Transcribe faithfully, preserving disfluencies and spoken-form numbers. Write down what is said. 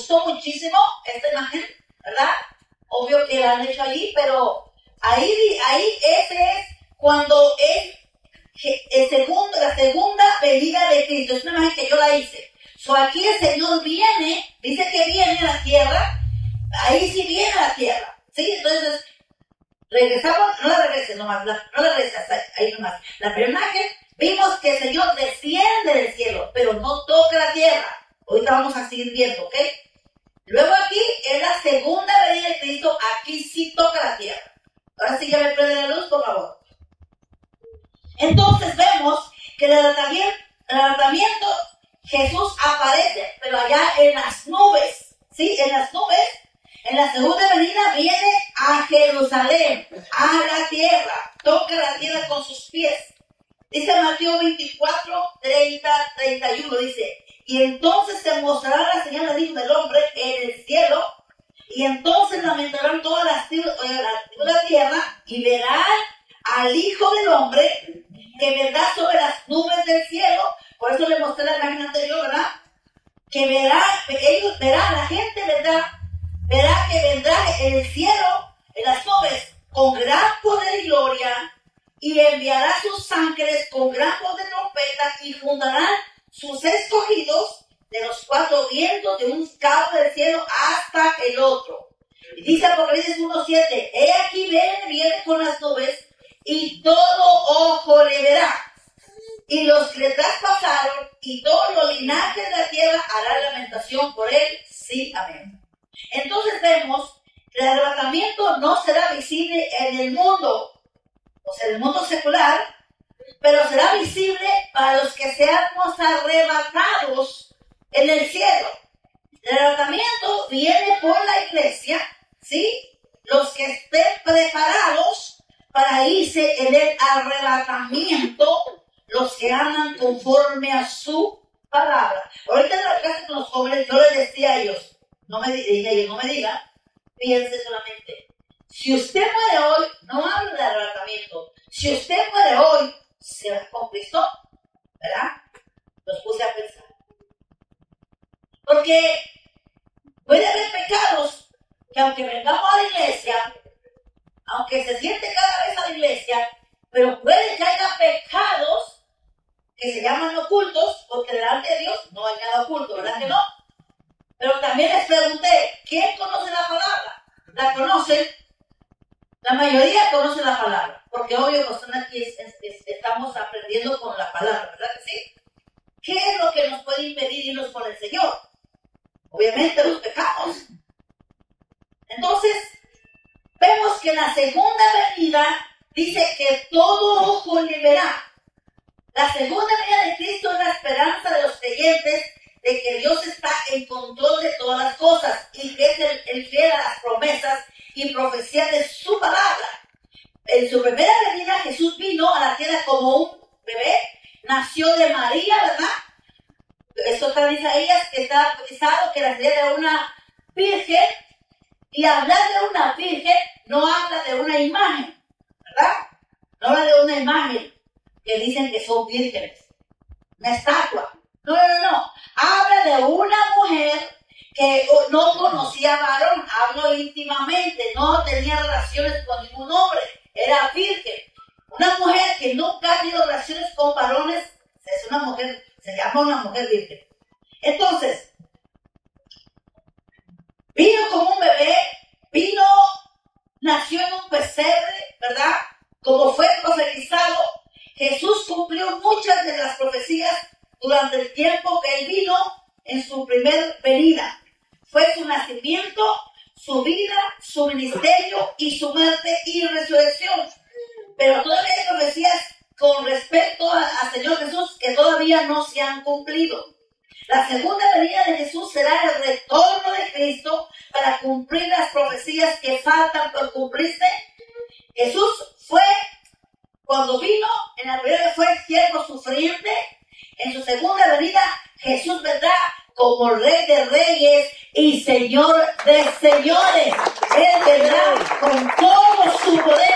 gustó muchísimo esta imagen, ¿verdad? Obvio que la han hecho allí, pero ahí, ahí ese es cuando es el segundo, la segunda venida de Cristo. Es una imagen que yo la hice. So, aquí el Señor viene, dice que viene a la tierra, ahí sí viene a la tierra, ¿sí? Entonces, regresamos, no la regreses nomás, la, no la regreses ahí nomás. La primera imagen, vimos que el Señor desciende del cielo, pero no toca la tierra. Ahorita vamos a seguir viendo, ¿ok? Luego aquí, es la segunda venida de Cristo, aquí sí toca la tierra. Ahora sí ya me prende la luz, por favor. Entonces vemos que el arrebatamiento, el arrebatamiento Jesús aparece, pero allá en las nubes, ¿sí? En las nubes, en la segunda venida viene a Jerusalén, a la tierra, toca la tierra con sus pies. Dice Mateo veinticuatro, treinta, treinta y uno, dice, y entonces se mostrará la señal del Hijo del Hombre en el cielo, y entonces lamentarán todas las tribus de la tierra, y verán al Hijo del Hombre que vendrá sobre las nubes del cielo. Por eso le mostré la imagen anterior, ¿verdad? Que verá, ellos verán, la gente vendrá, verá que vendrá en el cielo, en las nubes, con gran poder y gloria, y enviará sus ángeles con gran voz de trompeta, y fundarán sus escogidos de los cuatro vientos, de un cabo del cielo hasta el otro. Y dice Apocalipsis uno siete, he aquí viene, viene con las nubes, y todo ojo le verá, y los que le traspasaron, y todos los linajes de la tierra harán lamentación por él. Sí, amén. Entonces vemos que el arrebatamiento no será visible en el mundo, o sea, en el mundo secular, pero será visible para los que seamos arrebatados en el cielo. El arrebatamiento viene por la iglesia, ¿sí? Los que estén preparados para irse en el arrebatamiento, los que andan conforme a su palabra. Ahorita en la clase con los jóvenes, yo les decía a ellos, no me digan, no me digan, piense solamente. Si usted muere hoy, no hable de arrebatamiento. Si usted muere hoy, se va con Cristo, ¿verdad? Los puse a pensar. Porque puede haber pecados que aunque vengamos a la iglesia, aunque se siente cada vez a la iglesia, pero puede que haya pecados que se llaman ocultos, porque delante de Dios no hay nada oculto, ¿verdad que no? Pero también les pregunté, ¿quién conoce la palabra? ¿La conocen? La mayoría conoce la palabra, porque obvio que están aquí, es, es, es, estamos aprendiendo con la palabra, ¿verdad que sí? ¿Qué es lo que nos puede impedir irnos con el Señor? Obviamente los pecados. Entonces, vemos que en la segunda venida dice que todo ojo le verá. La segunda venida de Cristo es la esperanza de los creyentes de que Dios está en control de todas las cosas y que es el, el fiel a las promesas y profecías de su palabra. En su primera venida Jesús vino a la tierra como un bebé, nació de María, ¿verdad? Esto está en Isaías, que está bautizado, que nació de una virgen, y hablar de una virgen no habla de una imagen, ¿verdad? No habla de una imagen que dicen que son vírgenes, una estatua. No, no, no, no. Habla de una mujer que no conocía varón, habló íntimamente, no tenía relaciones con ningún hombre, era virgen. Una mujer que nunca ha tenido relaciones con varones, es una mujer, se llama una mujer virgen. Entonces, vino como un bebé, vino, nació en un pesebre, ¿verdad? Como fue profetizado, Jesús cumplió muchas de las profecías durante el tiempo que él vino en su primer venida. Fue su nacimiento, su vida, su ministerio y su muerte y resurrección. Pero todavía hay profecías con respecto al Señor Jesús que todavía no se han cumplido. La segunda venida de Jesús será el retorno de Cristo para cumplir las profecías que faltan por cumplirse. Jesús fue, cuando vino, en la primera fue siervo sufriente. En su segunda venida, Jesús vendrá como Rey de Reyes y Señor de Señores. Él vendrá con todo su poder